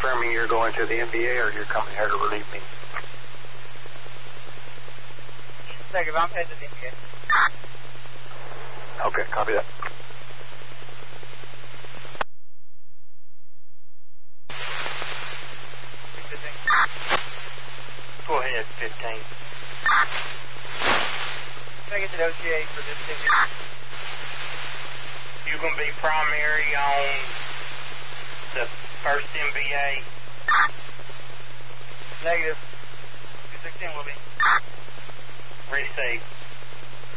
confirming you're going to the NBA or you're coming here to relieve me? Negative, I'm headed to the NBA. Okay, copy that. Go ahead, 15. Can I get to the OTA for this ticket? You're going to be primary on the first NBA. Negative. 216 will be. Receive.